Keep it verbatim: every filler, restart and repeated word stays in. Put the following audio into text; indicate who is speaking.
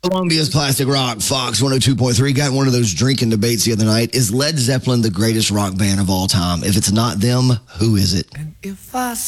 Speaker 1: Columbia's Plastic Rock, Fox one oh two point three. Got one of those drinking debates the other night. Is Led Zeppelin the greatest rock band of all time? If it's not them, who is it?
Speaker 2: And if I